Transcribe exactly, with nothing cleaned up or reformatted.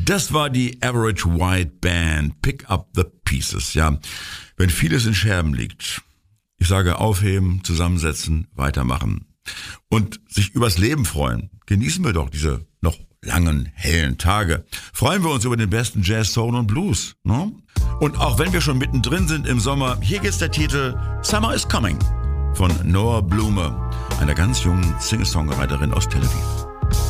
Das war die Average White Band, Pick Up the Pieces, ja. Wenn vieles in Scherben liegt, ich sage aufheben, zusammensetzen, weitermachen und sich übers Leben freuen. Genießen wir doch diese noch langen, hellen Tage. Freuen wir uns über den besten Jazz, Soul und Blues, ne? Und auch wenn wir schon mittendrin sind im Sommer, hier geht's der Titel Summer is Coming von Noah Blume, einer ganz jungen Singer-Songwriterin aus Tel Aviv.